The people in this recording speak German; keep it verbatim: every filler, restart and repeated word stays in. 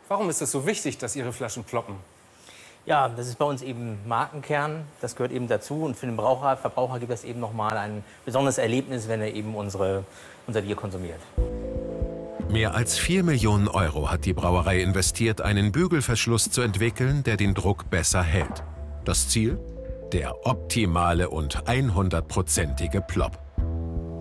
Warum ist es so wichtig, dass Ihre Flaschen ploppen? Ja, das ist bei uns eben Markenkern. Das gehört eben dazu. Und für den Verbraucher, Verbraucher gibt es eben noch mal ein besonderes Erlebnis, wenn er eben unsere, unser Bier konsumiert. Mehr als vier Millionen Euro hat die Brauerei investiert, einen Bügelverschluss zu entwickeln, der den Druck besser hält. Das Ziel? Der optimale und hundertprozentige Plop.